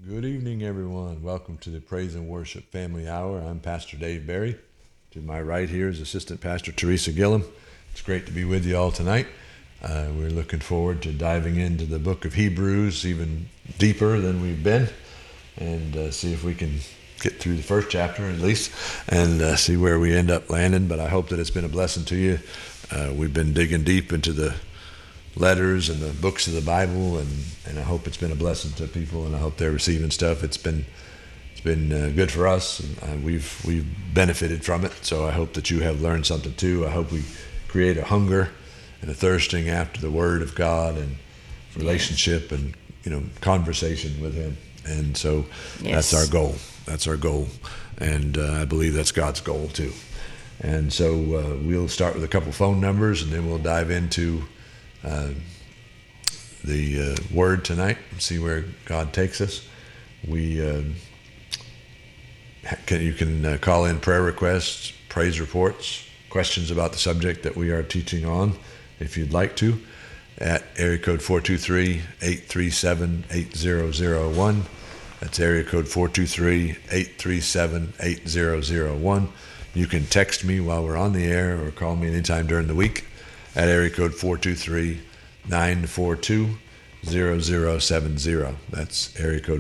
Good evening, everyone. Welcome to the Praise and Worship Family Hour. I'm Pastor Dave Berry. To my right here is Assistant Pastor Teresa Gillum. It's great to be with you all tonight. We're looking forward to diving into the book of Hebrews even deeper than we've been and see if we can get through the first chapter at least and see where we end up landing. But I hope that it's been a blessing to you. We've been digging deep into the letters and the books of the Bible, and I hope it's been a blessing to people, and I hope they're receiving stuff. It's been good for us, and we've benefited from it. So I hope that you have learned something too. I hope we create a hunger and a thirsting after the Word of God and relationship and conversation with Him. And so That's our goal. That's our goal, and I believe that's God's goal too. And so we'll start with a couple phone numbers, and then we'll dive into the Word tonight and see where God takes us. You can call in prayer requests, praise reports, questions about the subject that we are teaching on, if you'd like to, at area code 423-837-8001. That's area code 423-837-8001. You can text me while we're on the air or call me anytime during the week at area code 423-942-0070. That's area code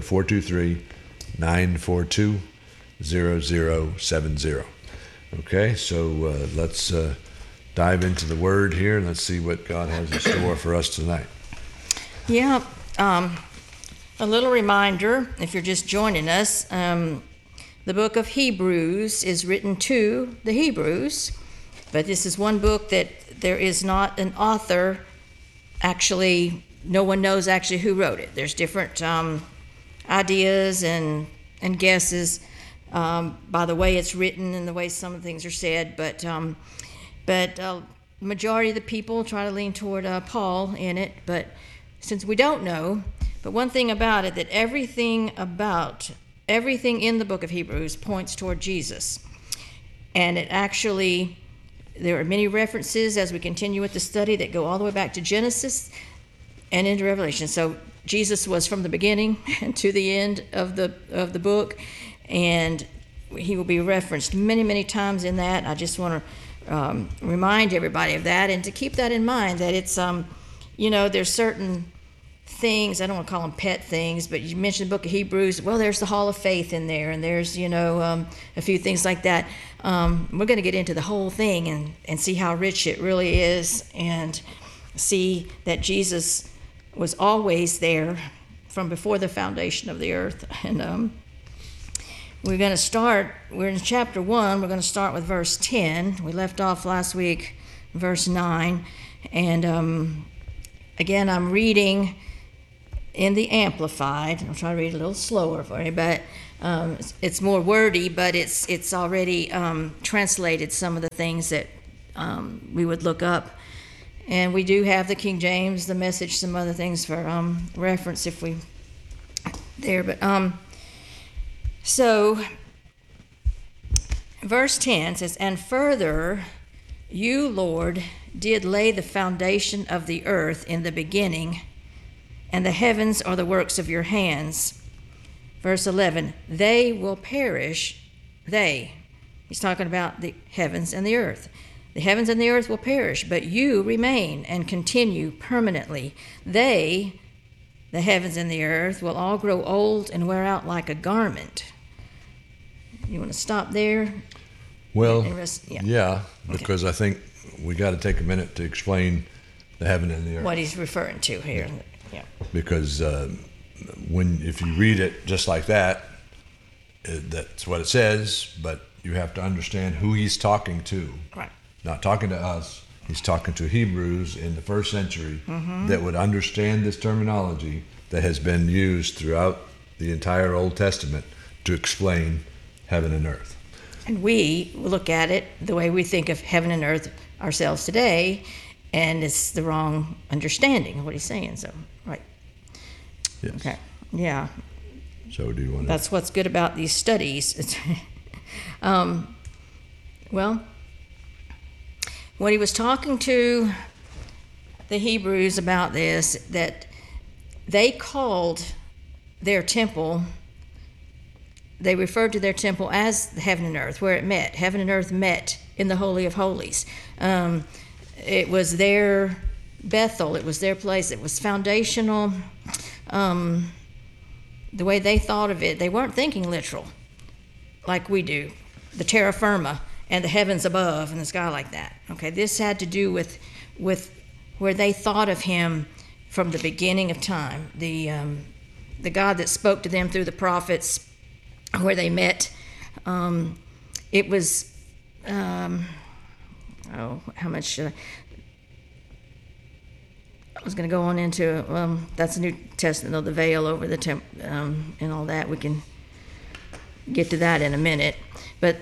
423-942-0070. Okay, so let's dive into the Word here, and let's see what God has in store for us tonight. Yeah, a little reminder, if you're just joining us, the book of Hebrews is written to the Hebrews, but this is one book that there is not an author. Actually, no one knows actually who wrote it. There's different ideas and guesses by the way it's written and the way some of the things are said. But majority of the people try to lean toward Paul in it. But since we don't know, but one thing about it, that everything in the book of Hebrews points toward Jesus. And it actually, there are many references as we continue with the study that go all the way back to Genesis and into Revelation. So Jesus was from the beginning to the end of the book, and he will be referenced many, many times in that. I just want to remind everybody of that, and to keep that in mind, that it's, there's certain things, I don't want to call them pet things, but you mentioned the book of Hebrews. Well, there's the Hall of Faith in there, and there's, a few things like that. We're going to get into the whole thing and see how rich it really is, and see that Jesus was always there from before the foundation of the earth. And we're in chapter 1. We're going to start with verse 10. We left off last week, verse 9. And again, I'm reading in the Amplified. I'll try to read a little slower for you, but it's more wordy, but it's already translated some of the things that we would look up. And we do have the King James, the Message, some other things for reference if we there. But so verse 10 says, "And further, you, Lord, did lay the foundation of the earth in the beginning, and the heavens are the works of your hands." Verse 11, "They will perish." He's talking about the heavens and the earth. "The heavens and the earth will perish, but you remain and continue permanently. The heavens and the earth, will all grow old and wear out like a garment." You want to stop there? Well, yeah, because okay. I think we got to take a minute to explain the heaven and the earth. What he's referring to here. Yeah. Because if you read it just like that, that's what it says, but you have to understand who he's talking to. Right. Not talking to us. He's talking to Hebrews in the first century that would understand this terminology that has been used throughout the entire Old Testament to explain heaven and earth. And we look at it the way we think of heaven and earth ourselves today, and it's the wrong understanding of what he's saying. So, right. Yes. Okay. Yeah. So do you want to... That's what's good about these studies. It's well, when he was talking to the Hebrews about this, that they called their temple, they referred to their temple as heaven and earth, where it met. Heaven and earth met in the Holy of Holies. It was their Bethel. It was their place. It was foundational. The way they thought of it, they weren't thinking literal like we do. The terra firma and the heavens above and the sky like that. Okay, this had to do with where they thought of him from the beginning of time. The God that spoke to them through the prophets, where they met. It was, how much should I was going to go on into, that's the New Testament, though, the veil over the temple and all that. We can get to that in a minute. But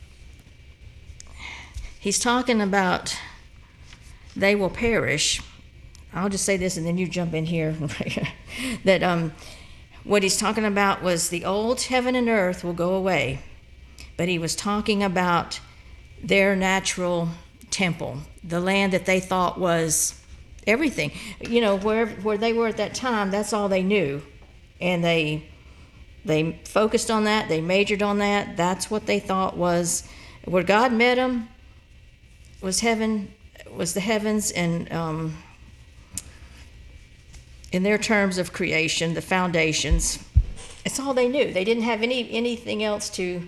he's talking about they will perish. I'll just say this and then you jump in here. That what he's talking about was the old heaven and earth will go away. But he was talking about their natural temple, the land that they thought was everything. You know, where they were at that time, that's all they knew. And they focused on that, they majored on that. That's what they thought was where God met them was heaven, was the heavens, and in their terms of creation, the foundations. It's all they knew. They didn't have anything else to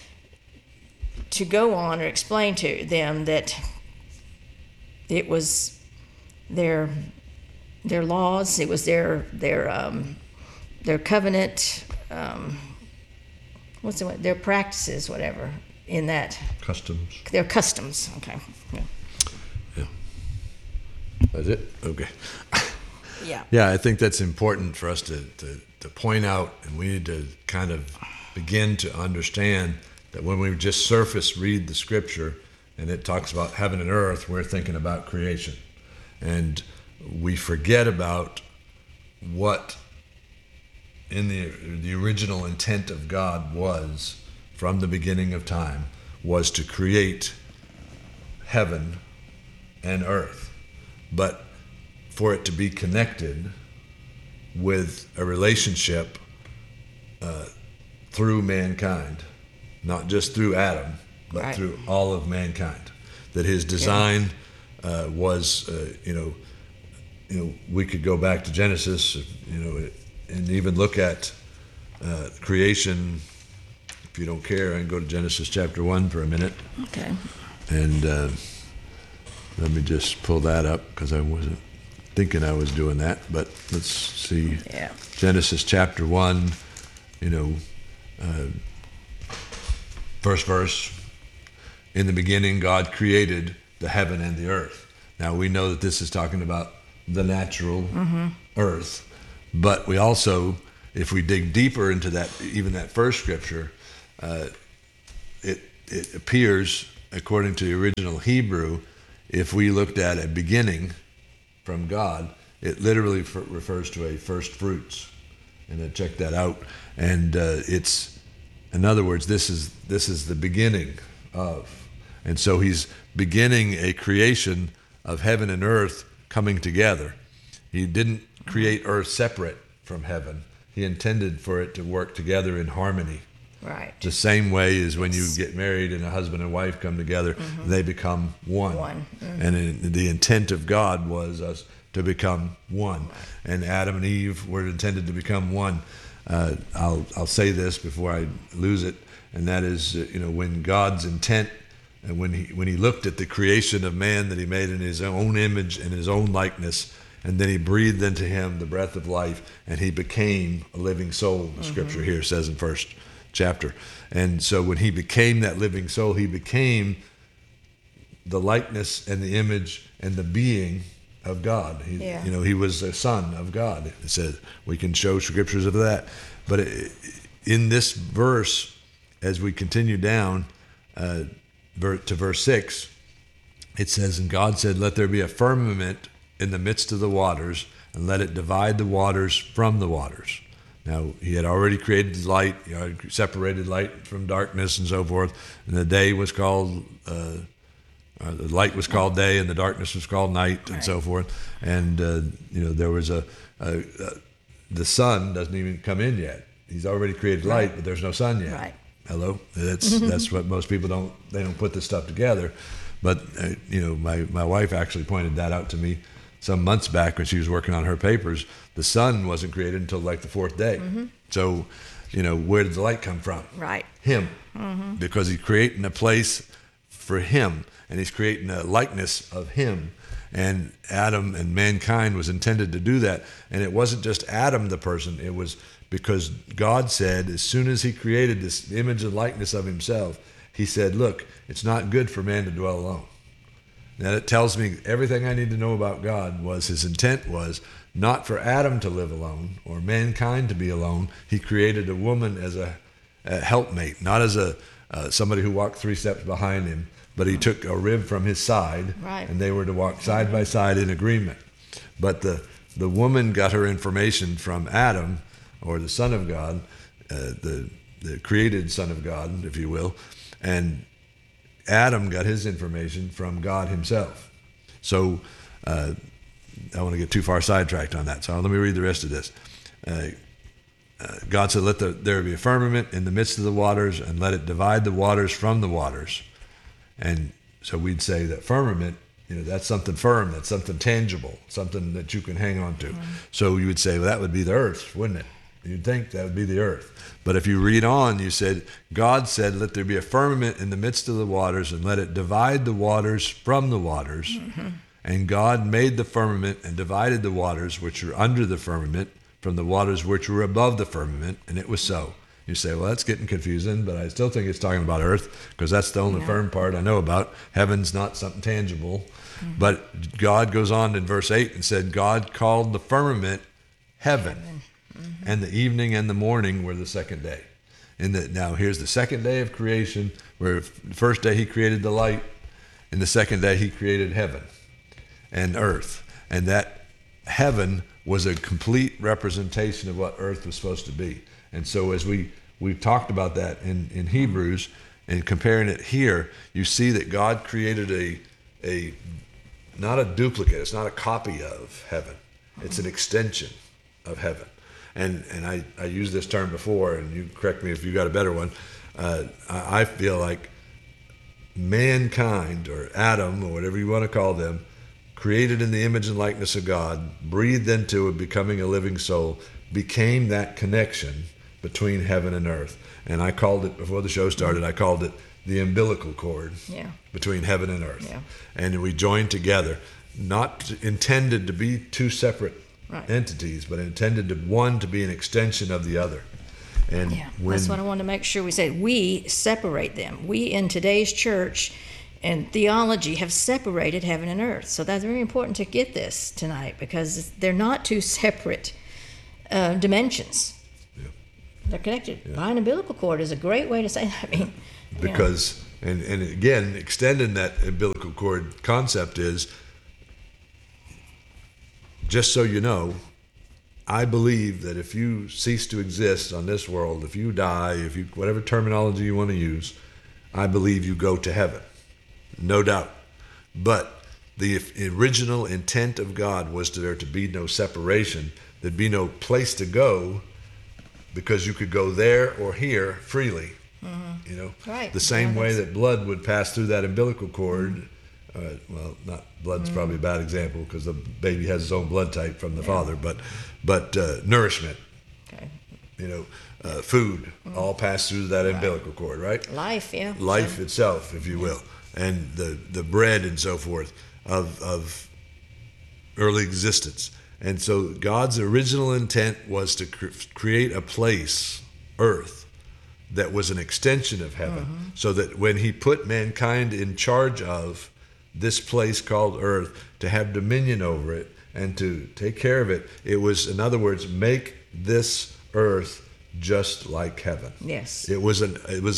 go on or explain to them, that it was their laws, it was their covenant, their practices, whatever, in that. Customs. Their customs, okay. Yeah. That's it? Okay. Yeah. Yeah, I think that's important for us to point out, and we need to kind of begin to understand that when we just surface read the scripture and it talks about heaven and earth, we're thinking about creation. And we forget about what in the original intent of God was from the beginning of time, was to create heaven and earth. But for it to be connected with a relationship through mankind, not just through Adam, but right. through all of mankind. That his design was, we could go back to Genesis, and even look at creation. If you don't care, I can go to Genesis chapter 1 for a minute. Okay. And let me just pull that up, because I wasn't thinking I was doing that, but let's see. Yeah. Genesis chapter 1, first verse. In the beginning, God created the heaven and the earth. Now, we know that this is talking about the natural earth, but we also, if we dig deeper into that, even that first scripture, it appears, according to the original Hebrew, if we looked at a beginning from God, it literally refers to a first fruits. And I checked that out, and it's, in other words, this is the beginning of. And so he's beginning a creation of heaven and earth coming together. He didn't create earth separate from heaven. He intended for it to work together in harmony. Right. The same way as when you get married and a husband and wife come together, they become one. And the intent of God was us to become one. Right. And Adam and Eve were intended to become one. I'll say this before I lose it, and that is, when God's intent, and when he looked at the creation of man that he made in his own image and his own likeness, and then he breathed into him the breath of life, and he became a living soul, the scripture here says in first chapter. And so when he became that living soul, he became the likeness and the image and the being of God. He was a son of God. It says we can show scriptures of that. But in this verse, as we continue down to verse 6, it says, "And God said, let there be a firmament in the midst of the waters, and let it divide the waters from the waters." Now, he had already created light, he already separated light from darkness and so forth, and the day was called, the light was called day, and the darkness was called night, and so forth. And, there was the sun doesn't even come in yet. He's already created light, but there's no sun yet. Right. Hello? That's what most people don't put this stuff together. But, my wife actually pointed that out to me some months back when she was working on her papers. The sun wasn't created until like the fourth day. Mm-hmm. So, where did the light come from? Right. Him. Mm-hmm. Because he's creating a place for him, and he's creating a likeness of him. And Adam and mankind was intended to do that. And it wasn't just Adam the person. It was because God said, as soon as he created this image and likeness of himself, he said, look, it's not good for man to dwell alone. Now it tells me everything I need to know about God was his intent was not for Adam to live alone or mankind to be alone. He created a woman as a helpmate, not as somebody who walked 3 steps behind him, but he took a rib from his side, right, and they were to walk side by side in agreement. But the woman got her information from Adam, or the Son of God, the created Son of God, if you will, and Adam got his information from God himself. So I don't want to get too far sidetracked on that. So let me read the rest of this. God said, let there be a firmament in the midst of the waters, and let it divide the waters from the waters. And so we'd say that firmament, that's something firm, that's something tangible, something that you can hang on to. Mm-hmm. So you would say, well, that would be the earth, wouldn't it? You'd think that would be the earth. But if you read on, you said, God said, let there be a firmament in the midst of the waters, and let it divide the waters from the waters. Mm-hmm. And God made the firmament and divided the waters which were under the firmament from the waters which were above the firmament, and it was so. You say, well, that's getting confusing, but I still think it's talking about earth, because that's the only firm part I know about. Heaven's not something tangible. Mm-hmm. But God goes on in verse 8 and said, God called the firmament heaven, mm-hmm, and the evening and the morning were the second day. Now here's the second day of creation, where the first day he created the light, and the second day he created heaven and earth. And that heaven was a complete representation of what earth was supposed to be. And so as we've talked about that in Hebrews, and comparing it here, you see that God created a not a duplicate, it's not a copy of heaven, it's an extension of heaven. And I used this term before, and you correct me if you got a better one. I feel like mankind, or Adam, or whatever you want to call them, created in the image and likeness of God, breathed into it, becoming a living soul, became that connection between heaven and earth. And I called it, before the show started, I called it the umbilical cord between heaven and earth. Yeah. And we joined together, not intended to be two separate entities, but intended to be an extension of the other. And that's what I want to make sure we say. We separate them. We in today's church and theology have separated heaven and earth. So that's very important to get this tonight, because they're not two separate dimensions. Yeah. They're connected. Yeah. By an umbilical cord is a great way to say that. I mean, because, and again, extending that umbilical cord concept is, just so you know, I believe that if you cease to exist on this world, if you die, whatever terminology you want to use, I believe you go to heaven. No doubt. But the original intent of God was there to be no separation. There'd be no place to go, because you could go there or here freely. Mm-hmm. Right. The same way that blood would pass through that umbilical cord. Well, not blood's probably a bad example, because the baby has his own blood type from the father, but nourishment, food, all pass through that umbilical cord, right? Life, life itself, if you will, and the bread and so forth of early existence. And so God's original intent was to create a place, earth, that was an extension of heaven, so that when he put mankind in charge of this place called earth, to have dominion over it and to take care of it, it was, in other words, make this earth just like heaven. Yes. It wasn't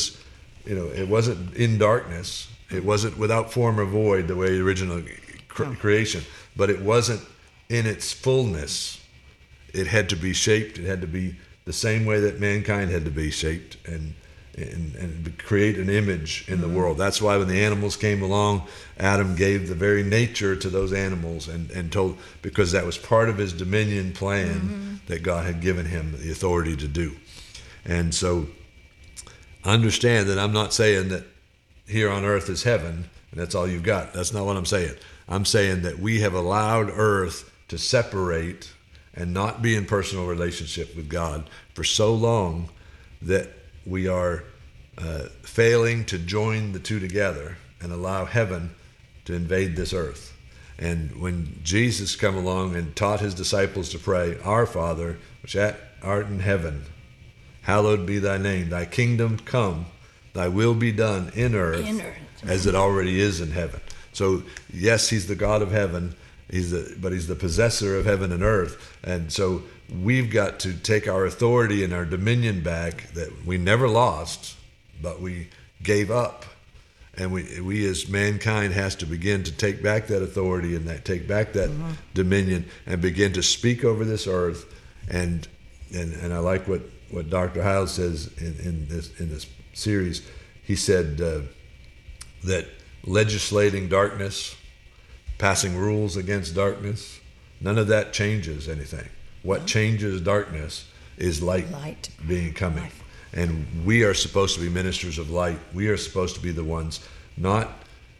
in darkness. It wasn't without form or void the way original creation, but it wasn't in its fullness. It had to be shaped. It had to be the same way that mankind had to be shaped, and and create an image in the world. That's why when the animals came along, Adam gave the very nature to those animals and told, because that was part of his dominion plan that God had given him the authority to do. And so understand that I'm not saying that here on earth is heaven and that's all you've got. That's not what I'm saying. I'm saying that we have allowed earth to separate and not be in personal relationship with God for so long that we are failing to join the two together and allow heaven to invade this earth. And when Jesus come along and taught his disciples to pray, Our Father, which art in heaven, hallowed be thy name. Thy kingdom come, thy will be done in earth as it already is in heaven. So yes, he's the God of heaven, but he's the possessor of heaven and earth. And so we've got to take our authority and our dominion back that we never lost, but we gave up. And we as mankind has to begin to take back that authority and take back that dominion and begin to speak over this earth. And I like what Dr. Heil says in this series. He said that legislating darkness, passing rules against darkness, none of that changes anything. What changes darkness is light being coming. Life. And we are supposed to be ministers of light. We are supposed to be the ones not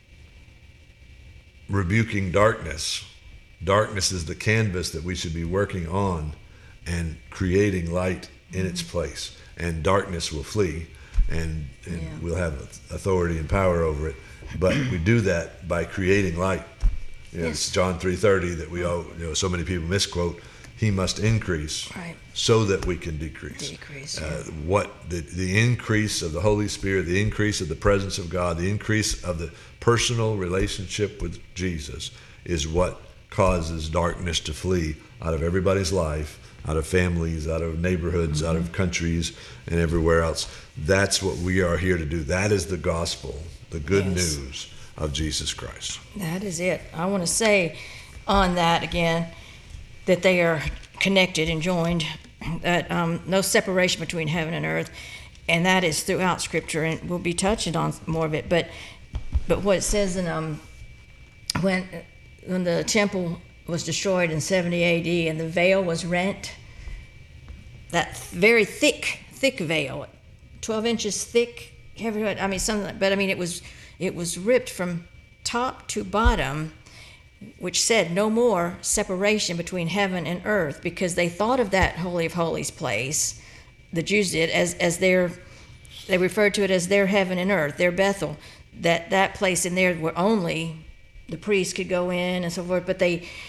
rebuking darkness. Darkness is the canvas that we should be working on and creating light in its place. And darkness will flee, and we'll have authority and power over it. But we do that by creating light. It's John 3:30 that we all, so many people misquote. He must increase so that we can decrease. The increase of the Holy Spirit, the increase of the presence of God, the increase of the personal relationship with Jesus is what causes darkness to flee out of everybody's life, out of families, out of neighborhoods, out of countries, and everywhere else. That's what we are here to do. That is the gospel, the good news of Jesus Christ. That is it. I want to say on that again, that they are connected and joined, that no separation between heaven and earth, and that is throughout Scripture, and we'll be touching on more of it. But what it says in when the temple was destroyed in 70 A.D. and the veil was rent, that very thick veil, 12 inches thick, everywhere. I mean something, but I mean it was ripped from top to bottom, which said no more separation between heaven and earth, because they thought of that Holy of Holies place, the Jews did, as they referred to it as their heaven and earth, their Bethel, that place in there where only the priests could go in and so forth, but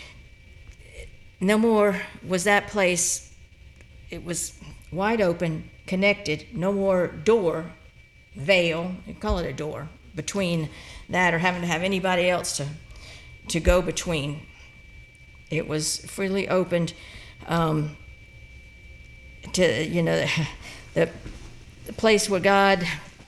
no more was that place, it was wide open, connected, no more door, veil, you call it a door, between that or having to have anybody else to go between. It was freely opened to the place where God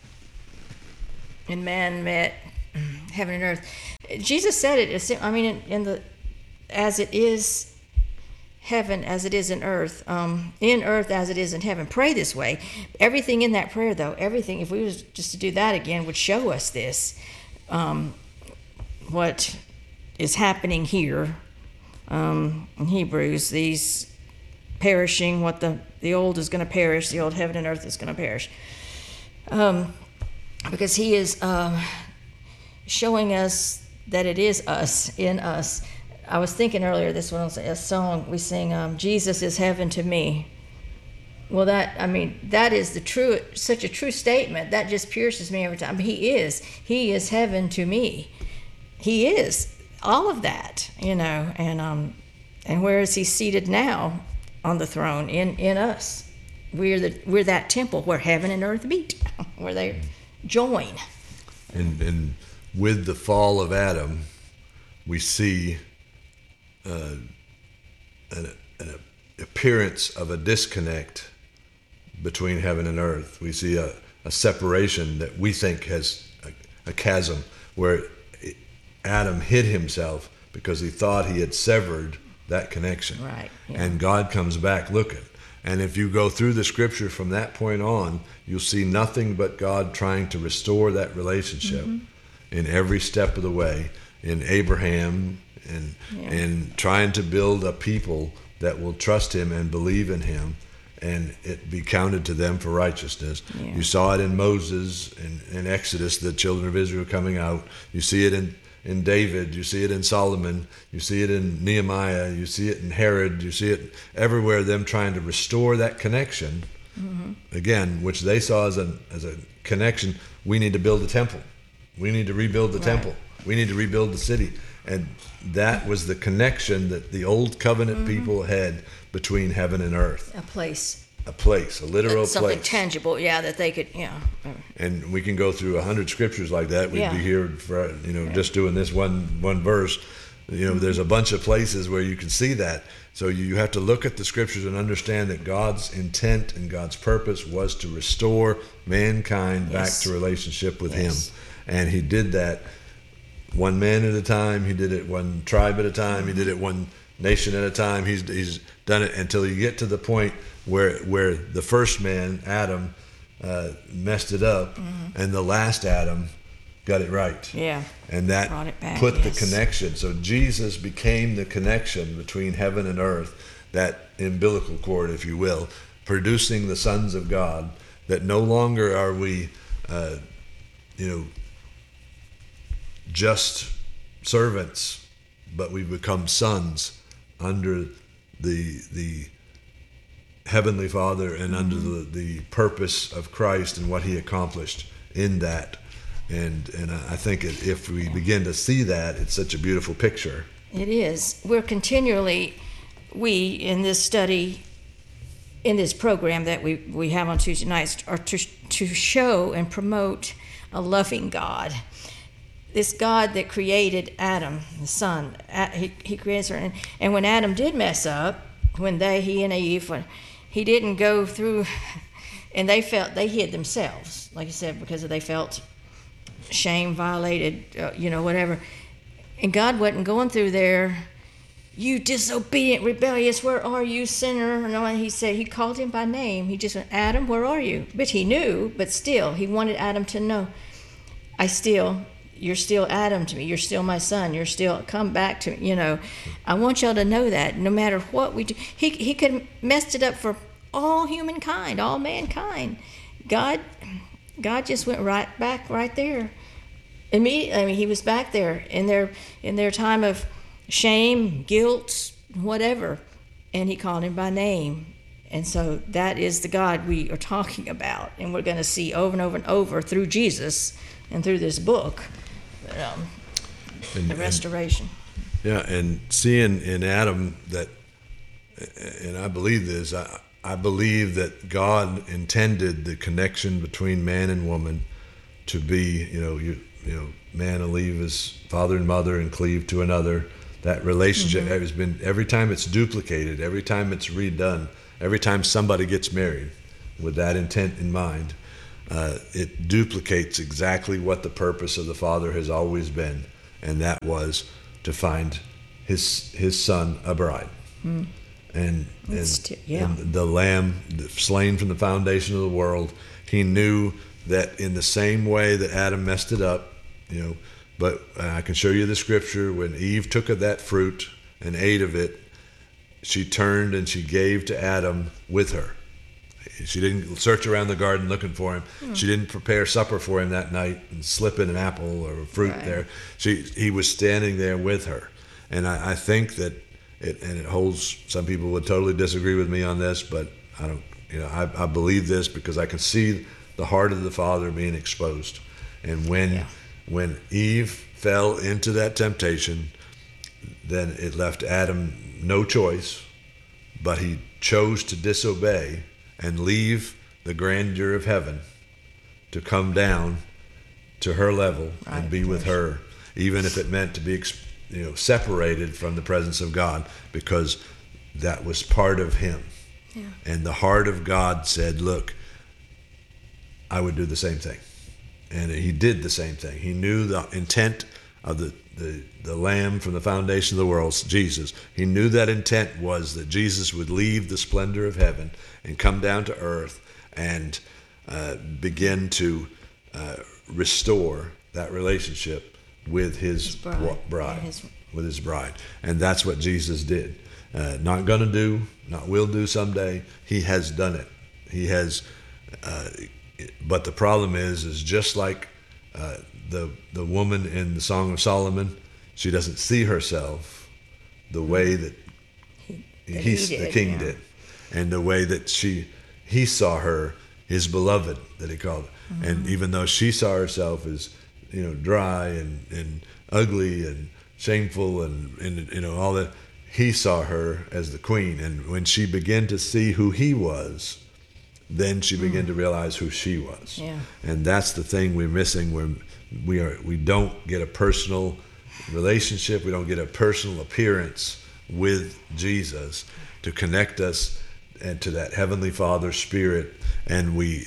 and man met, heaven and earth. Jesus said it. I mean, as it is heaven, as it is in earth as it is in heaven. Pray this way. Everything in that prayer, though, everything. If we was just to do that again, would show us this. What is happening here in Hebrews, these perishing, what the old is going to perish, the old heaven and earth is going to perish. Because he is showing us that it is us, in us. I was thinking earlier, this one was a song we sing, Jesus is heaven to me. Well, that is such a true statement. That just pierces me every time. He is heaven to me. He is all of that, and where is he seated now on the throne? In us. We're that temple where heaven and earth meet, where they join. And with the fall of Adam, we see an appearance of a disconnect between heaven and earth. We see a separation that we think has a chasm where Adam hid himself because he thought he had severed that connection. Right. Yeah. And God comes back looking. And if you go through the scripture from that point on, you'll see nothing but God trying to restore that relationship in every step of the way, in Abraham, and trying to build a people that will trust him and believe in him, and it be counted to them for righteousness. You saw it in Moses, in Exodus, the children of Israel coming out. You see it in David, you see it in Solomon, you see it in Nehemiah, you see it in Herod, you see it everywhere, them trying to restore that connection, again, which they saw as a connection. We need to build a temple. We need to rebuild the temple. We need to rebuild the city. And that was the connection that the old covenant people had between heaven and earth. A place, a literal something place. tangible, that they could, And we can go through 100 scriptures like that. We'd be here for, just doing this one verse. There's a bunch of places where you can see that. So you have to look at the scriptures and understand that God's intent and God's purpose was to restore mankind back to relationship with him. And he did that one man at a time. He did it one tribe at a time. He did it one nation at a time. He's done it until you get to the point where the first man, Adam, messed it up, and the last Adam got it right. And that brought it back, put the connection. So Jesus became the connection between heaven and earth, that umbilical cord, if you will, producing the sons of God, that no longer are we, just servants, but we become sons under the Heavenly Father and under the purpose of Christ and what he accomplished in that. And I think if we begin to see that, it's such a beautiful picture. It is. We're continually, in this study, in this program that we have on Tuesday nights, are to show and promote a loving God. This God that created Adam, the son, he created her. And when Adam did mess up, he and Eve, he didn't go through, and they hid themselves, like you said, because they felt shame, violated, whatever. And God wasn't going through there, you disobedient, rebellious, where are you, sinner? No, he said, he called him by name. He just went, Adam, where are you? But he knew, but still, he wanted Adam to know, you're still Adam to me. You're still my son. You're still, come back to me. I want y'all to know that no matter what we do, he could have messed it up for all humankind, all mankind. God just went right back right there. Immediately, I mean, he was back there in their time of shame, guilt, whatever, and he called him by name. And so that is the God we are talking about, and we're going to see over and over and over through Jesus and through this book. The restoration. And seeing in Adam that, and I believe this, I believe that God intended the connection between man and woman to be, man will leave his father and mother and cleave to another. That relationship has been, every time it's duplicated, every time it's redone, every time somebody gets married with that intent in mind, it duplicates exactly what the purpose of the Father has always been, and that was to find his son a bride. And the Lamb slain from the foundation of the world. He knew that in the same way that Adam messed it up, but I can show you the scripture, when Eve took of that fruit and ate of it, she turned and she gave to Adam with her. She didn't search around the garden looking for him. She didn't prepare supper for him that night and slip in an apple or a fruit there. He was standing there with her. And I think that it holds, some people would totally disagree with me on this, but I don't, I believe this because I can see the heart of the Father being exposed. And when Eve fell into that temptation, then it left Adam no choice, but he chose to disobey and leave the grandeur of heaven to come down to her level and be with her, even if it meant to be separated from the presence of God, because that was part of him. And the heart of God said, look, I would do the same thing. And he did the same thing. He knew the intent of the Lamb from the foundation of the world, Jesus. He knew that intent was that Jesus would leave the splendor of heaven and come down to earth and begin to restore that relationship with his bride. With his bride. And that's what Jesus did. Not going to do, not will do someday. He has done it. He has, but the problem is just like the woman in the Song of Solomon, she doesn't see herself the way that the king did, and the way that he saw her, his beloved, that he called her. Mm-hmm. And even though she saw herself as dry and ugly and shameful and all that, he saw her as the queen. And when she began to see who he was, then she began to realize who she was. Yeah. And that's the thing we're missing. We don't get a personal relationship. We don't get a personal appearance with Jesus to connect us and to that Heavenly Father Spirit. And we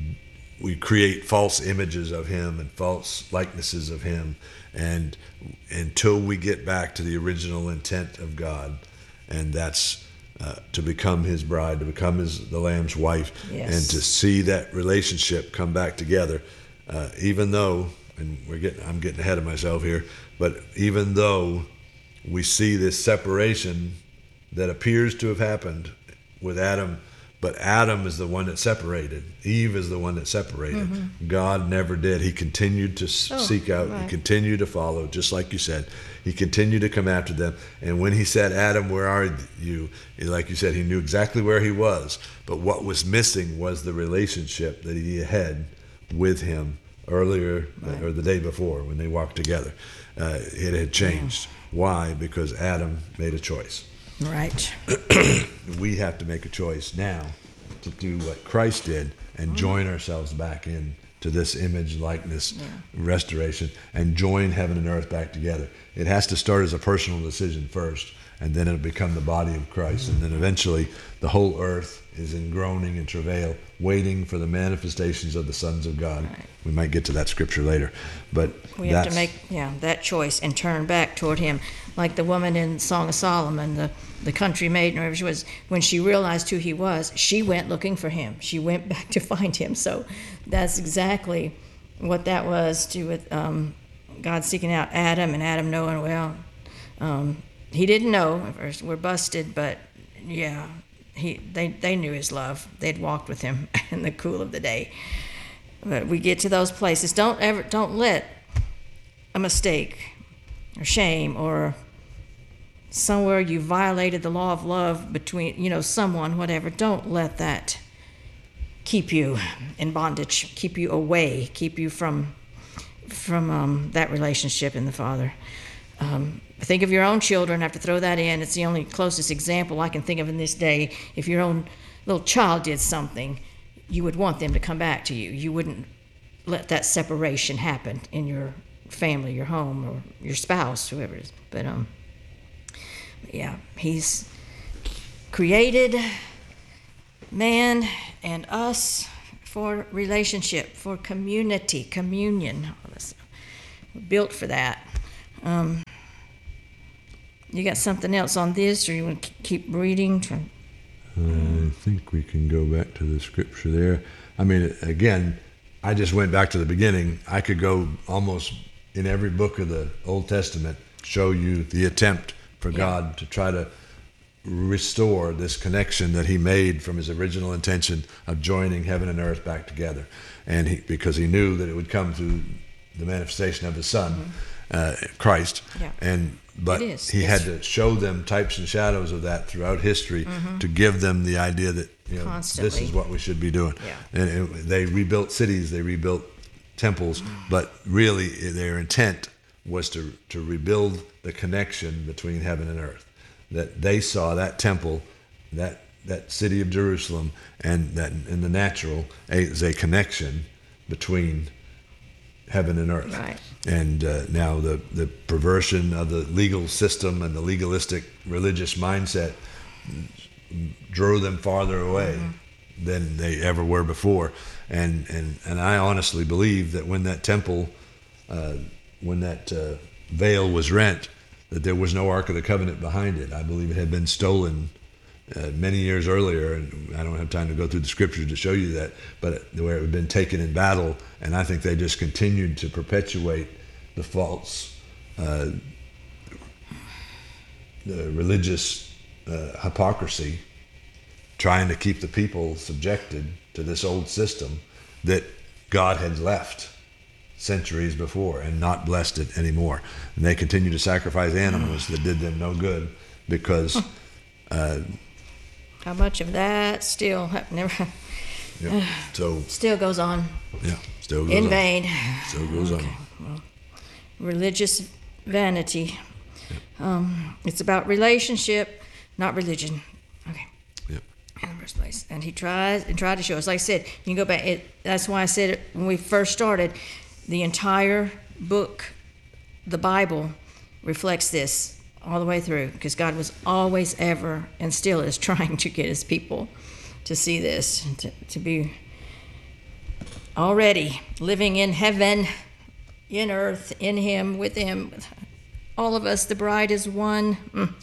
create false images of him and false likenesses of him, and until we get back to the original intent of God, and that's to become his bride, to become the Lamb's wife, yes. and to see that relationship come back together, even though, and I'm getting ahead of myself here, but even though we see this separation that appears to have happened with Adam, but Adam is the one that separated. Eve is the one that separated. Mm-hmm. God never did. He continued to seek out. Right. He continued to follow, just like you said. He continued to come after them. And when he said, Adam, where are you? Like you said, he knew exactly where he was. But what was missing was the relationship that he had with him earlier, right, or the day before when they walked together. It had changed. Why? Because Adam made a choice. Right. We have to make a choice now to do what Christ did and join ourselves back in to this image, likeness, restoration, and join heaven and earth back together. It has to start as a personal decision first, and then it'll become the body of Christ. And then eventually the whole earth is in groaning and travail, waiting for the manifestations of the sons of God. Right. We might get to that scripture later. But we have to make that choice and turn back toward him. Like the woman in Song of Solomon, the country maiden, or whoever she was, when she realized who he was, she went looking for him. She went back to find him. So that's exactly what that was to with God seeking out Adam, and Adam knowing, well, he didn't know. At first, we're busted, but yeah, they knew his love. They'd walked with him in the cool of the day. But we get to those places. Don't let a mistake or shame or somewhere you violated the law of love between, someone, whatever, don't let that keep you in bondage, keep you away, keep you from that relationship in the Father. Think of your own children. I have to throw that in. It's the only closest example I can think of in this day. If your own little child did something, you would want them to come back to you. You wouldn't let that separation happen in your family, your home, or your spouse, whoever it is. But he's created man and us for relationship, for community, communion. We're built for that. You got something else on this, or you want to keep reading? I think we can go back to the scripture there. I mean, again, I just went back to the beginning. I could go almost in every book of the Old Testament, show you the attempt for God to try to restore this connection that he made from his original intention of joining heaven and earth back together. And because he knew that it would come through the manifestation of his Son, Christ. Yeah. But he had to show them types and shadows of that throughout history to give them the idea that this is what we should be doing. Yeah. And they rebuilt cities, they rebuilt temples, but really their intent was to rebuild the connection between heaven and earth. That they saw that temple, that city of Jerusalem, and that in the natural as a connection between heaven and earth. Right. And now the perversion of the legal system and the legalistic religious mindset drew them farther away than they ever were before. And I honestly believe that when that temple, when that veil was rent, that there was no Ark of the Covenant behind it. I believe it had been stolen many years earlier, and I don't have time to go through the scriptures to show you that, but where it had been taken in battle, and I think they just continued to perpetuate the false the religious hypocrisy, trying to keep the people subjected to this old system that God had left centuries before and not blessed it anymore. And they continue to sacrifice animals that did them no good because... how much of that still never still goes on? Yeah, still goes in on. vain. Still goes on. Well, religious vanity. It's about relationship, not religion. Okay. Yep. In the first place, and he tried to show us. Like I said, you can go back. That's why I said it when we first started. The entire book, the Bible, reflects this all the way through, because God was always, ever, and still is trying to get his people to see this, to be already living in heaven, in earth, in him, with him. All of us, the bride is one.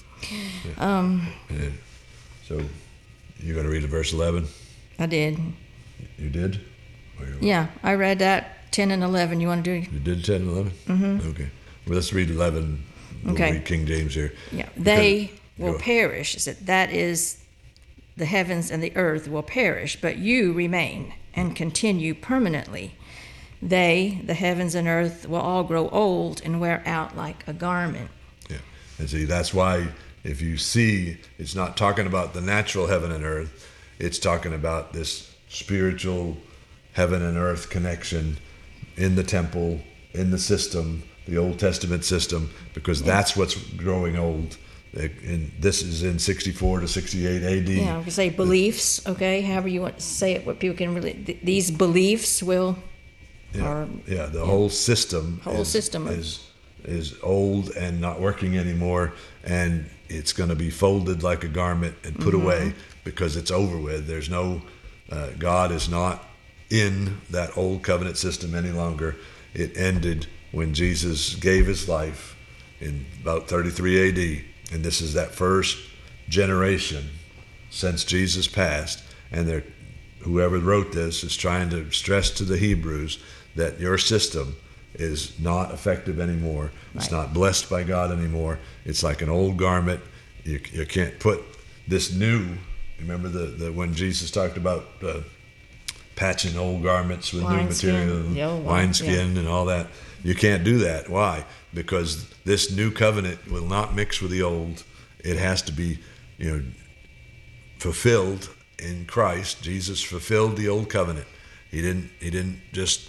So you're going to read verse 11? I did. You did? Yeah, I read that 10 and 11. You want to do? You did 10 and 11? Mm-hmm. Okay. Well, let's read 11. We'll read King James here. Yeah. They will perish. That is, the heavens and the earth will perish, but you remain and continue permanently. They, the heavens and earth, will all grow old and wear out like a garment. Yeah. And see, that's why if you see, it's not talking about the natural heaven and earth. It's talking about this spiritual heaven and earth connection in the temple, in the system, the Old Testament system, because that's what's growing old. And this is in 64 to 68 AD. Yeah, we can say beliefs, okay, however you want to say it, what people can really, these beliefs will... the whole system is old and not working anymore, and it's going to be folded like a garment and put away because it's over with. There's no God is not in that old covenant system any longer. It ended when Jesus gave his life in about 33 AD, and this is that first generation since Jesus passed, and whoever wrote this is trying to stress to the Hebrews that your system is not effective anymore. Right. It's not blessed by God anymore. It's like an old garment. You can't put this new. Remember the when Jesus talked about patching old garments with new material, wineskin and all that. You can't do that. Why? Because this new covenant will not mix with the old. It has to be, fulfilled in Christ. Jesus fulfilled the old covenant. He didn't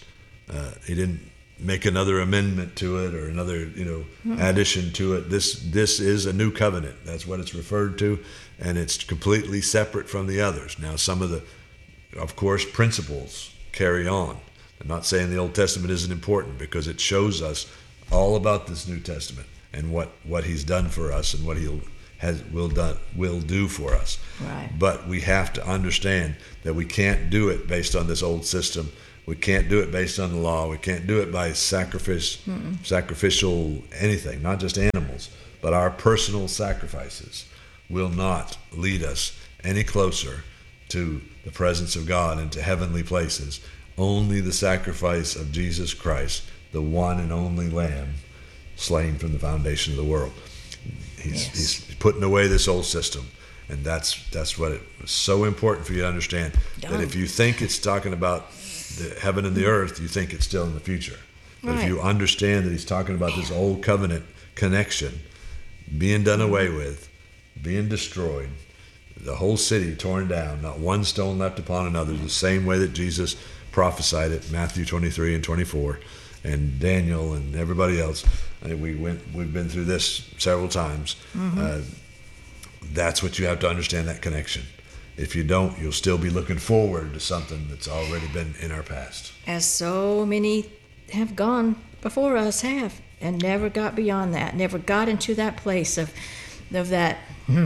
make another amendment to it or another, addition to it. This is a new covenant. That's what it's referred to, and it's completely separate from the others. Now, some of the, of course, principles carry on. I'm not saying the Old Testament isn't important, because it shows us all about this New Testament and what he's done for us and what will do for us. Right. But we have to understand that we can't do it based on this old system. We can't do it based on the law. We can't do it by sacrificial anything, not just animals, but our personal sacrifices will not lead us any closer to the presence of God and to heavenly places. Only the sacrifice of Jesus Christ, the one and only Lamb, slain from the foundation of the world. He's putting away this old system, and that's what it was so important for you to understand. That if you think it's talking about the heaven and the earth, you think it's still in the future. But if you understand that he's talking about this old covenant connection being done away with, being destroyed, the whole city torn down, not one stone left upon another, the same way that Jesus prophesied it, Matthew 23 and 24, and Daniel and everybody else. We've been through this several times. That's what you have to understand, that connection. If you don't, you'll still be looking forward to something that's already been in our past. As so many have gone before us have, and never got beyond that, never got into that place of that,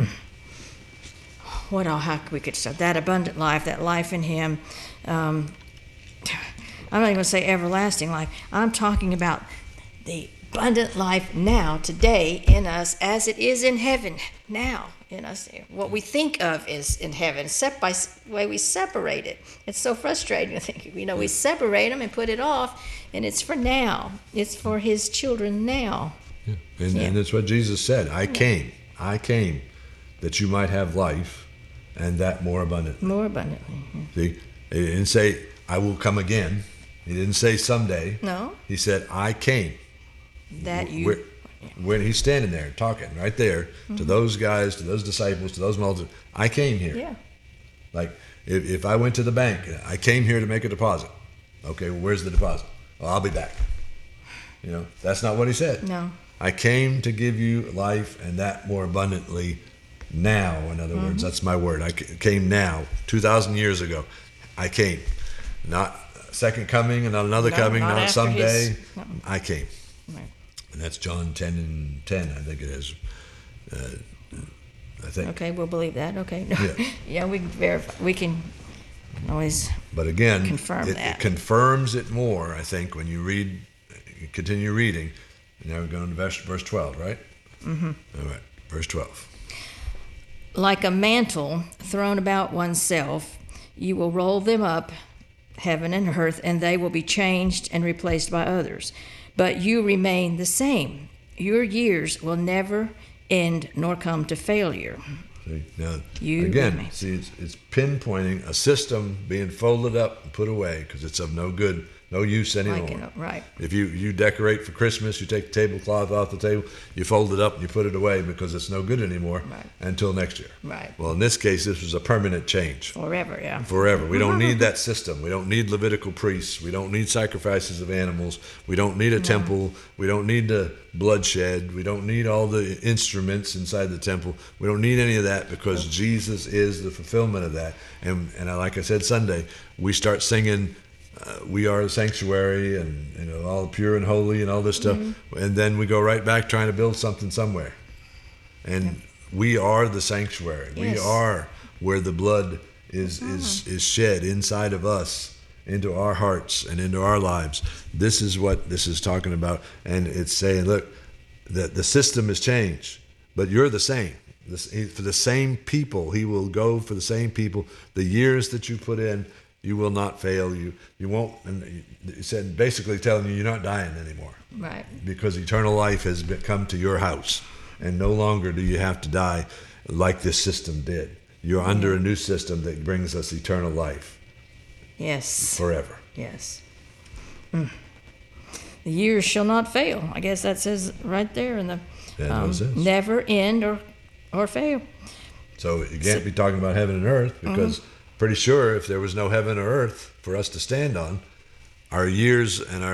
how we could start, that abundant life, that life in him. I'm not even going to say everlasting life. I'm talking about the abundant life now, today, in us, as it is in heaven now in us. What we think of is in heaven, except by the way we separate it. It's so frustrating to think, we separate them and put it off, and it's for now. It's for his children now. Yeah. And it's what Jesus said. I came that you might have life, and that more abundantly. More abundantly. Yeah. See, he didn't say, I will come again. He didn't say someday. No. He said, I came. That you... When he's standing there talking right there to those guys, to those disciples, to those multitudes, I came here. Yeah. Like if I went to the bank, I came here to make a deposit. Okay, well, where's the deposit? Well, I'll be back. That's not what he said. No. I came to give you life and that more abundantly now. In other words, that's my word. I came now, 2,000 years ago. I came. Not second coming and not another coming, not someday. I came. Right. And that's John 10:10, I think it is. I think. Okay, we'll believe that. Okay. No. Yeah. Yeah, we can verify. We can always But again, confirm it that. confirms it more, I think, when you continue reading. Now we're going to verse 12, right? Mm-hmm. All right, verse 12. Like a mantle thrown about oneself, you will roll them up, heaven and earth, and they will be changed and replaced by others. But you remain the same. Your years will never end nor come to failure. See, now, You again, remain. it's pinpointing a system being folded up and put away because it's of no good, no use anymore. Right. If you decorate for Christmas, you take the tablecloth off the table, you fold it up and you put it away because it's no good anymore until next year. Right. Well, in this case, this was a permanent change. Forever, yeah. Forever. We don't need that system. We don't need Levitical priests. We don't need sacrifices of animals. We don't need a temple. We don't need the bloodshed. We don't need all the instruments inside the temple. We don't need any of that because Jesus is the fulfillment of that. And like I said Sunday, we start singing, we are the sanctuary and all pure and holy and all this stuff. And then we go right back trying to build something somewhere. And we are the sanctuary. Yes. We are where the blood is shed inside of us, into our hearts and into our lives. This is what this is talking about. And it's saying, look, the system has changed, but you're the same. For the same people, he will go for the same people. The years that you put in, you will not fail. You won't. And he said, basically telling you, you're not dying anymore. Right. Because eternal life has come to your house. And no longer do you have to die like this system did. You're under a new system that brings us eternal life. Yes. Forever. Yes. The years shall not fail. I guess that says right there in the never end or fail. So you can't be talking about heaven and earth because pretty sure if there was no heaven or earth for us to stand on, our years and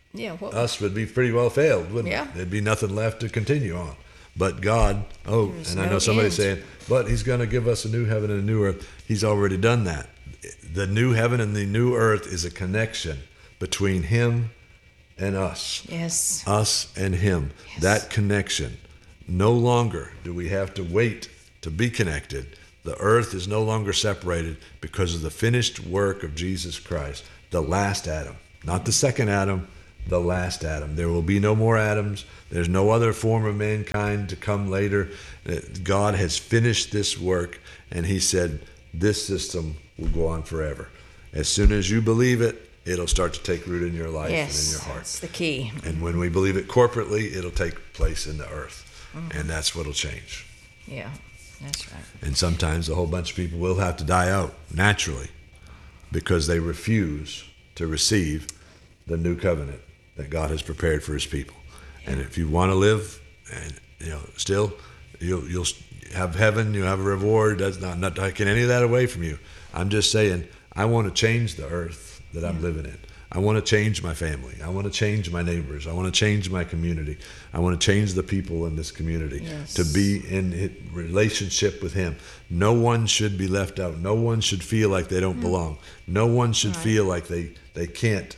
us would be pretty well failed, wouldn't it? There'd be nothing left to continue on. But God, I know somebody's saying, but he's going to give us a new heaven and a new earth. He's already done that. The new heaven and the new earth is a connection between him and us. Yes. Us and him. Yes. That connection. No longer do we have to wait to be connected. The earth is no longer separated because of the finished work of Jesus Christ, the last Adam. Not the second Adam, the last Adam. There will be no more Adams. There's no other form of mankind to come later. God has finished this work, and he said this system will go on forever. As soon as you believe it, it'll start to take root in your life and in your heart. That's the key. And when we believe it corporately, it'll take place in the earth. And that's what'll change. Yeah, that's right. And sometimes a whole bunch of people will have to die out naturally because they refuse to receive the new covenant that God has prepared for his people. Yeah. And if you want to live and still you'll have heaven, you'll have a reward. That's not taking any of that away from you. I'm just saying I want to change the earth that I'm living in. I want to change my family. I want to change my neighbors. I want to change my community. I want to change the people in this community to be in relationship with him. No one should be left out. No one should feel like they don't belong. No one should feel like they can't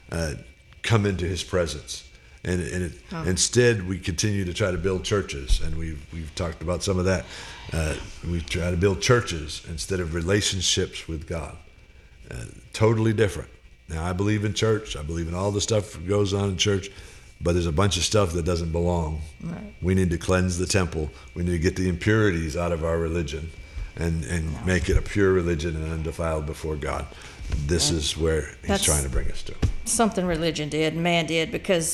come into his presence. And instead, we continue to try to build churches, and we've talked about some of that. We try to build churches instead of relationships with God. Totally different. Now, I believe in church. I believe in all the stuff that goes on in church, but there's a bunch of stuff that doesn't belong. Right. We need to cleanse the temple. We need to get the impurities out of our religion and make it a pure religion and undefiled before God. This is where he's trying to bring us to. Something religion did, man did, because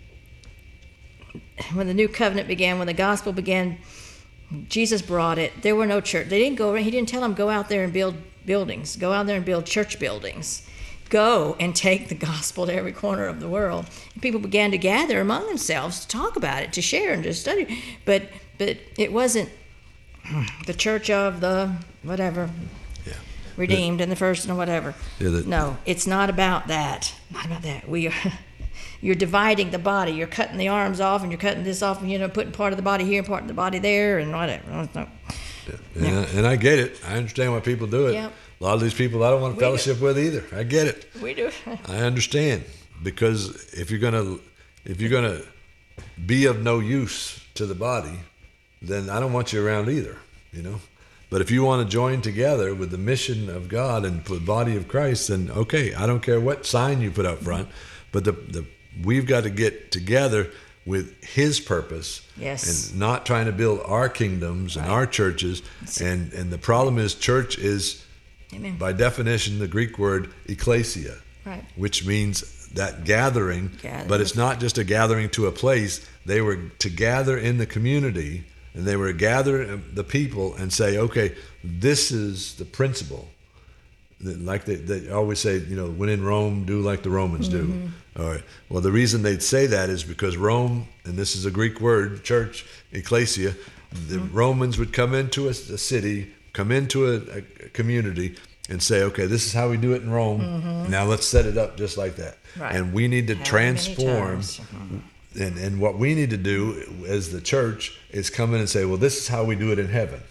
when the new covenant began, when the gospel began, Jesus brought it. There were no church. They didn't go. He didn't tell them go out there and build buildings. Go out there and build church buildings. Go and take the gospel to every corner of the world. And people began to gather among themselves to talk about it, to share and to study. But it wasn't the church of the whatever, redeemed in the first and whatever. No, it's not about that. Not about that. You're dividing the body. You're cutting the arms off, and you're cutting this off, and putting part of the body here and part of the body there, and whatever. No. Yeah. And I get it. I understand why people do it. Yep. A lot of these people I don't want to fellowship with either. I get it. We do. I understand, because if you're gonna be of no use to the body, then I don't want you around either. But if you want to join together with the mission of God and the body of Christ, then okay, I don't care what sign you put up front, but we've got to get together with His purpose, and not trying to build our kingdoms and our churches. And the problem is, church is, Amen, by definition, the Greek word ecclesia, which means that gathering. But it's not just a gathering to a place. They were to gather in the community, and they were to gather the people and say, okay, this is the principle. Like they always say, when in Rome, do like the Romans do. All right. Well, the reason they'd say that is because Rome, and this is a Greek word, church, ecclesia, the Romans would come into a city, come into a community, and say, okay, this is how we do it in Rome. Now let's set it up just like that. Right. And we need to transform. And what we need to do as the church is come in and say, well, this is how we do it in heaven.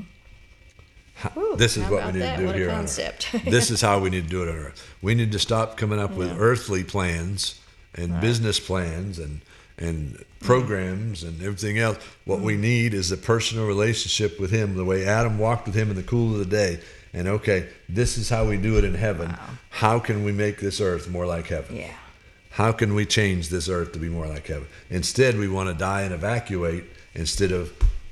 This is what we need to do here on earth. This is how we need to do it on earth. We need to stop coming up with earthly plans and business plans and programs and everything else. What we need is a personal relationship with Him, the way Adam walked with Him in the cool of the day. And okay, this is how we do it in heaven. Wow. How can we make this earth more like heaven? Yeah. How can we change this earth to be more like heaven? Instead, we want to die and evacuate instead of,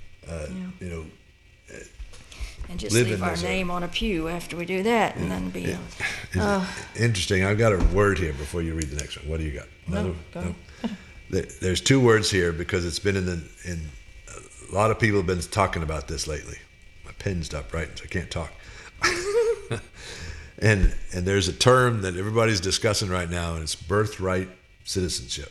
and just leave our name on a pew after we do that, and then be. Interesting. I've got a word here before you read the next one. What do you got? No. There's two words here because it's been in a lot of people have been talking about this lately. My pen stopped writing, so I can't talk. And there's a term that everybody's discussing right now, and it's birthright citizenship.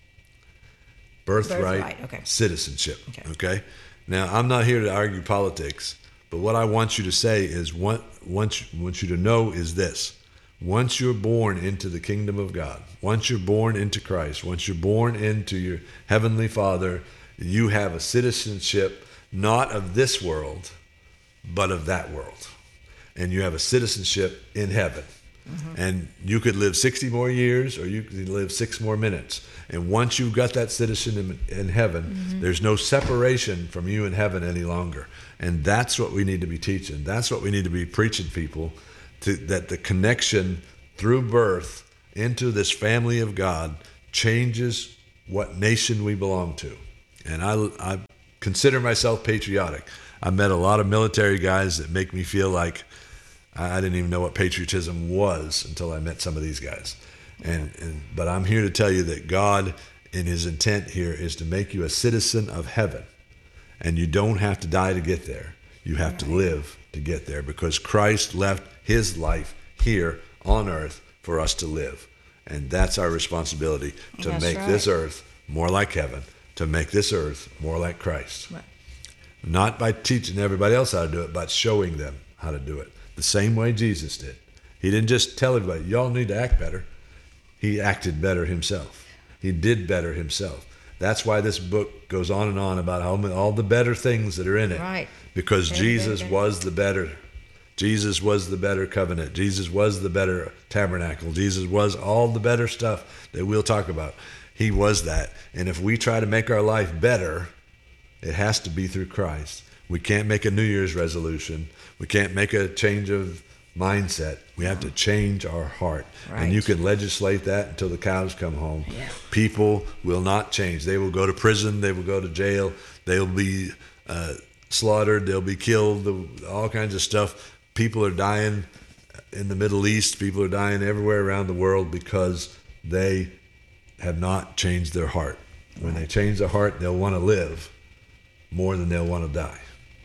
Birthright citizenship. Okay. Now, I'm not here to argue politics, but what I want you to say is, want you to know is this: once you're born into the kingdom of God, once you're born into Christ, once you're born into your heavenly Father, you have a citizenship not of this world, but of that world. And you have a citizenship in heaven. And you could live 60 more years, or you could live 6 more minutes. And once you've got that citizenship in heaven, there's no separation from you in heaven any longer. And that's what we need to be teaching. That's what we need to be preaching people, that the connection through birth into this family of God changes what nation we belong to. And I consider myself patriotic. I met a lot of military guys that make me feel like I didn't even know what patriotism was until I met some of these guys. But I'm here to tell you that God, in His intent here, is to make you a citizen of heaven. And you don't have to die to get there. You have to live to get there, because Christ left His life here on earth for us to live. And that's our responsibility, to make this earth more like heaven, to make this earth more like Christ. Right. Not by teaching everybody else how to do it, but showing them how to do it. The same way Jesus did. He didn't just tell everybody, y'all need to act better. He acted better Himself. He did better Himself. That's why this book goes on and on about all the better things that are in it. Right. Because Jesus was the better. Jesus was the better covenant. Jesus was the better tabernacle. Jesus was all the better stuff that we'll talk about. He was that. And if we try to make our life better, it has to be through Christ. We can't make a New Year's resolution. We can't make a change of mindset. We have to change our heart. Right. And you can legislate that until the cows come home. Yeah. People will not change. They will go to prison. They will go to jail. They'll be slaughtered. They'll be killed. All kinds of stuff. People are dying in the Middle East. People are dying everywhere around the world because they have not changed their heart. When they change their heart, they'll want to live more than they'll want to die.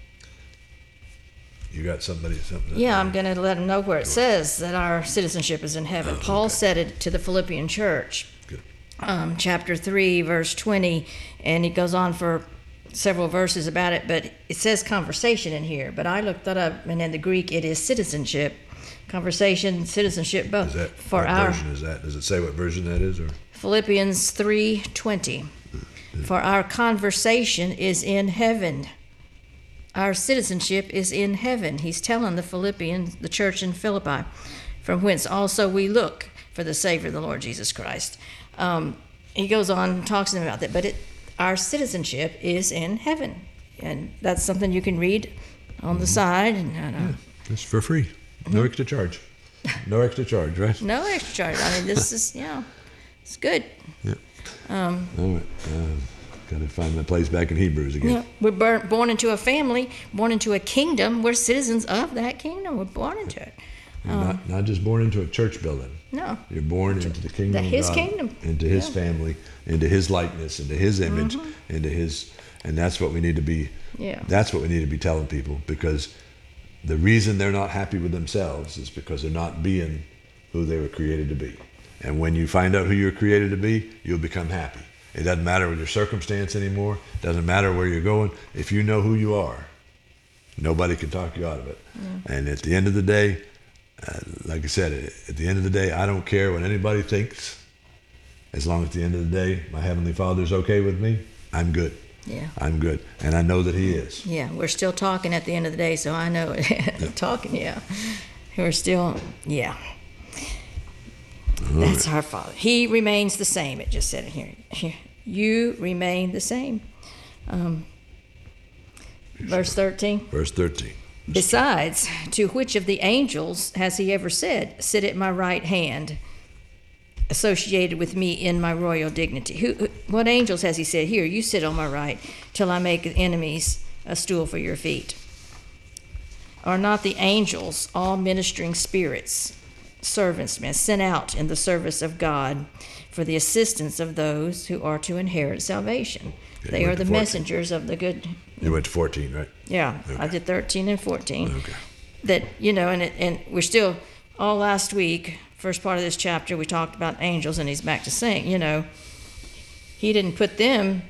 You got something? Yeah, I'm going to let them know where it says that our citizenship is in heaven. Paul said it to the Philippian church, Good. Chapter 3, verse 20, and it goes on for several verses about it, but it says conversation in here, but I looked that up, and in the Greek it is citizenship. Conversation, citizenship, both. Is that, for what our version is that? Does it say what version that is? Or Philippians 3:20. For our conversation is in heaven. Our citizenship is in heaven. He's telling the Philippians, the church in Philippi, from whence also we look for the Savior, the Lord Jesus Christ. He goes on and talks to them about that, but our citizenship is in heaven. And that's something you can read on the side. And it's for free. No extra charge. No extra charge, right? No extra charge. I mean, this is, it's good. Yeah. All right. Got to find my place back in Hebrews again. Yeah, we're born into a family, born into a kingdom. We're citizens of that kingdom. We're born into it. You're not just born into a church building. No. You're born into the kingdom of His God, kingdom. into His family, into His likeness, into His image, into His, and that's what we need to be. Yeah. That's what we need to be telling people, because the reason they're not happy with themselves is because they're not being who they were created to be. And when you find out who you're created to be, you'll become happy. It doesn't matter with your circumstance anymore. It doesn't matter where you're going. If you know who you are, nobody can talk you out of it. Yeah. And at the end of the day, like I said, at the end of the day, I don't care what anybody thinks. As long as at the end of the day, my Heavenly Father's okay with me, I'm good. Yeah. I'm good. And I know that He is. Yeah, we're still talking at the end of the day, so I know it. Talking, yeah. We're still, yeah. All That's right. our Father. He remains the same. It just said it here. You remain the same. Verse 13. Verse 13. Besides, to which of the angels has He ever said, sit at my right hand, associated with me in my royal dignity? What angels has He said, here, you sit on my right till I make enemies a stool for your feet? Are not the angels all ministering spirits, servants, men, sent out in the service of God for the assistance of those who are to inherit salvation? Okay, They you are went the to 14. messengers of the good. You went to 14, right? Yeah, Okay. I did 13 and 14. Okay. That, and we're still, all last week, first part of this chapter, we talked about angels, and he's back to saying, He didn't put them,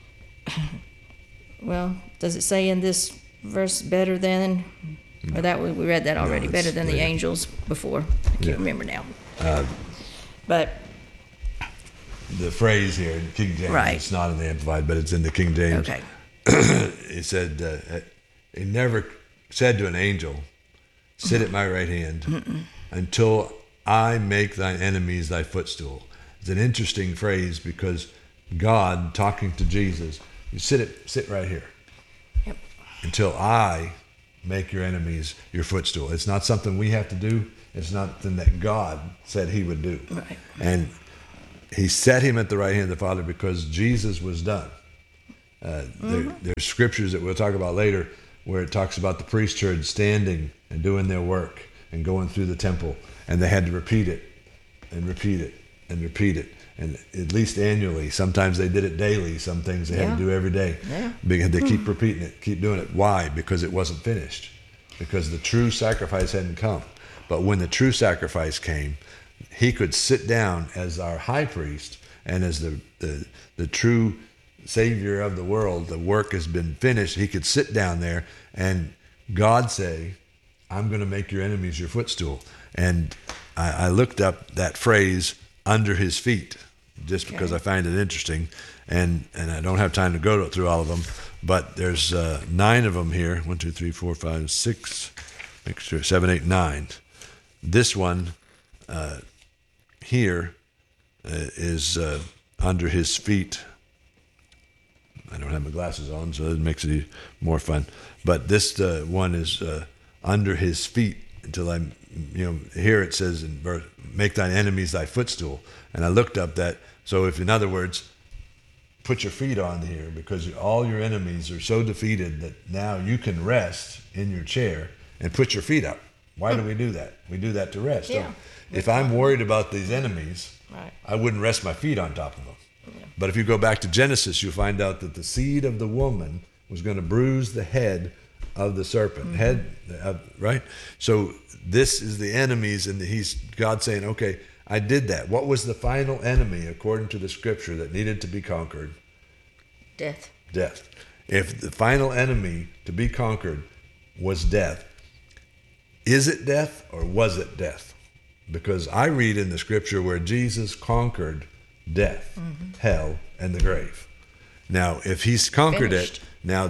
well, does it say in this verse better than, or that we read that already, No, better it's than the later. angels before? I can't Yeah. remember now. Uh, But, the phrase here in King James, Right. it's not in the Amplified, but it's in the King James. okay, He said, He never said to an angel, sit at my right hand until I make thine enemies thy footstool. It's an interesting phrase because God, talking to Jesus, you sit right here Yep. until I make your enemies your footstool. It's not something we have to do. It's not something that God said He would do. Right. And He set him at the right hand of the Father because Jesus was done. There's scriptures that we'll talk about later where it talks about the priesthood standing and doing their work and going through the temple, and they had to repeat it and repeat it and repeat it, and at least annually. Sometimes they did it daily. Some things they had to do every day. Yeah. Because they keep repeating it, keep doing it. Why? Because it wasn't finished. Because the true sacrifice hadn't come. But when the true sacrifice came, He could sit down as our high priest and as the true Savior of the world. The work has been finished. He could sit down there and God say, I'm going to make your enemies your footstool. And I looked up that phrase, under His feet, just because I find it interesting. And I don't have time to go through all of them, but there's 9 of them here. 1, 2, 3, 4, 5, 6, make sure, 7, 8, 9. This one here is under His feet. I don't have my glasses on, so it makes it more fun. But this one is under His feet. until I, here it says in verse, make thine enemies thy footstool. And I looked up that. So if, in other words, put your feet on here, because all your enemies are so defeated that now you can rest in your chair and put your feet up. Why do we do that? We do that to rest. Yeah. If I'm worried about these enemies, Right. I wouldn't rest my feet on top of them. Yeah. But if you go back to Genesis, you'll find out that the seed of the woman was going to bruise the head of the serpent. Right? So this is the enemies, and God saying, okay, I did that. What was the final enemy, according to the scripture, that needed to be conquered? Death. Death. If the final enemy to be conquered was death, is it death or was it death? Because I read in the scripture where Jesus conquered death, hell, and the grave. Now, if he's conquered Finished. it, now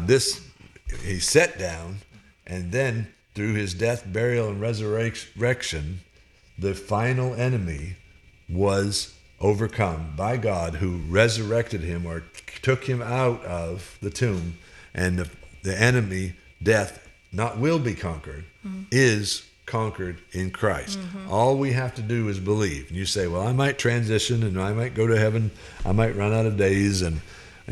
he sat down, and then through his death, burial, and resurrection, the final enemy was overcome by God, who resurrected him or took him out of the tomb. And the enemy, death, will be conquered, is conquered in Christ. All we have to do is believe. And you say, well, I might transition and I might go to heaven. I might run out of days, and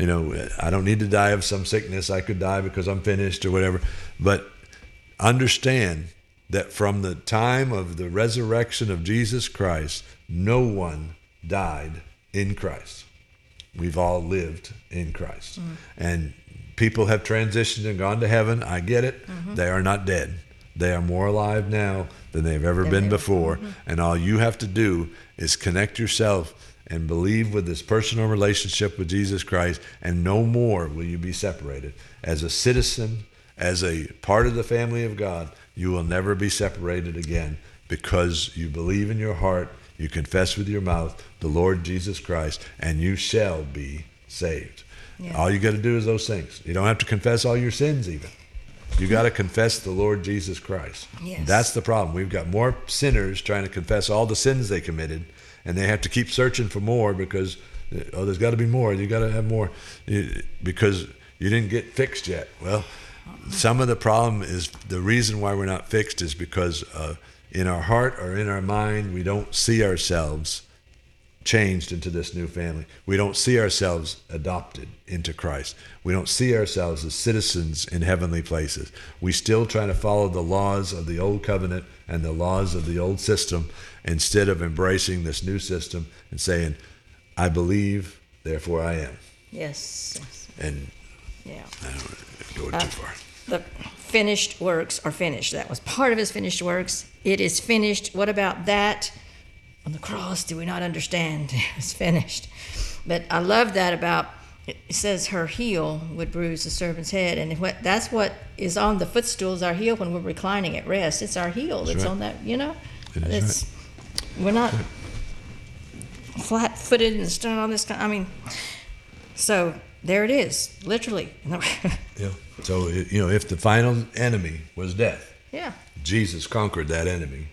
I don't need to die of some sickness. I could die because I'm finished or whatever. But understand that from the time of the resurrection of Jesus Christ, no one died in Christ. We've all lived in Christ. And people have transitioned and gone to heaven. I get it. They are not dead. They are more alive now than they've ever been before. And all you have to do is connect yourself and believe with this personal relationship with Jesus Christ, and no more will you be separated. As a citizen, as a part of the family of God, you will never be separated again, because you believe in your heart, you confess with your mouth the Lord Jesus Christ, and you shall be saved. Yeah. All you got to do is those things. You don't have to confess all your sins even. You got to confess the Lord Jesus Christ. Yes. That's the problem. We've got more sinners trying to confess all the sins they committed, and they have to keep searching for more because, there's got to be more. You got to have more because you didn't get fixed yet. Well, some of the problem is, the reason why we're not fixed is because in our heart or in our mind, we don't see ourselves changed into this new family. We don't see ourselves adopted into Christ. We don't see ourselves as citizens in heavenly places. We still try to follow the laws of the old covenant and the laws of the old system, instead of embracing this new system and saying, I believe, therefore I am. Yes. And Yeah. I don't go too far. The finished works are finished. That was part of his finished works. It is finished. What about that? On the cross, do we not understand? It's finished. But I love that about, it says her heel would bruise the serpent's head. And that's what is on the footstool, is our heel when we're reclining at rest. It's our heel that's right. on that, Right. We're not flat-footed and stuff on this kind. So there it is, literally. Yeah. So, if the final enemy was death, Yeah. Jesus conquered that enemy.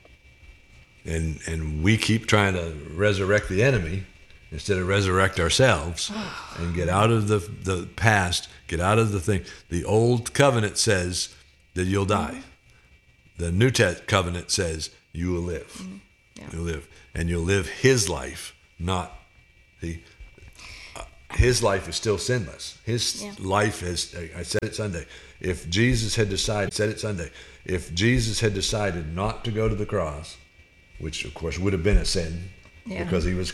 And we keep trying to resurrect the enemy instead of resurrect ourselves and get out of the past, get out of the thing. The old covenant says that you'll die. The New Covenant says you will live. Yeah. You'll live. And you'll live his life, not the... his life is still sinless. His life is, I said it Sunday, if Jesus had decided not to go to the cross, which of course would have been a sin, because he was